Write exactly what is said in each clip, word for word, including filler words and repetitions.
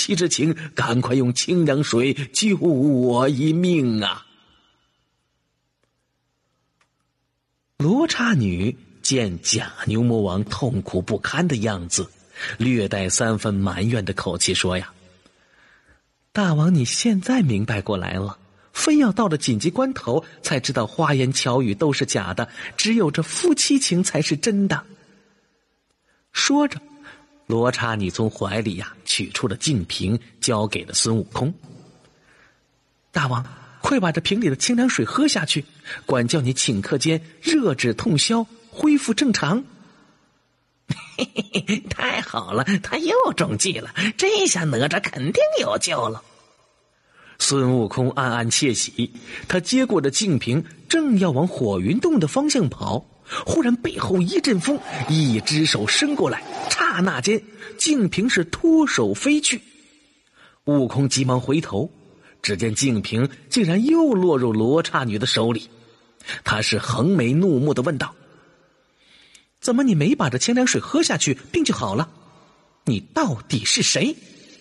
妻之情，赶快用清凉水救我一命啊！”罗刹女见假牛魔王痛苦不堪的样子，略带三分埋怨的口气说呀：“大王，你现在明白过来了，非要到了紧急关头才知道花言巧语都是假的，只有这夫妻情才是真的。”说着，罗刹女从怀里呀取出了净瓶，交给了孙悟空。“大王，快把这瓶里的清凉水喝下去，管教你顷刻间热止痛消，恢复正常。”“嘿嘿嘿，太好了，他又中计了，这下哪吒肯定有救了。”孙悟空暗暗窃喜，他接过的净瓶，正要往火云洞的方向跑，忽然背后一阵风，一只手伸过来，刹那间净瓶是脱手飞去。悟空急忙回头，只见净瓶竟然又落入罗刹女的手里。他是横眉怒目地问道：“怎么你没把这清凉水喝下去，病就好了？你到底是谁？”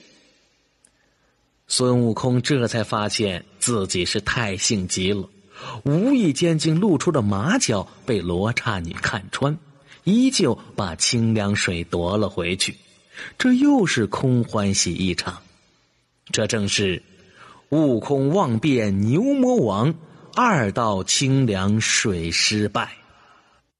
孙悟空这才发现自己是太性急了，无意间竟露出了马脚，被罗刹女看穿，依旧把清凉水夺了回去，这又是空欢喜一场。这正是悟空望变牛魔王，二道清凉水失败。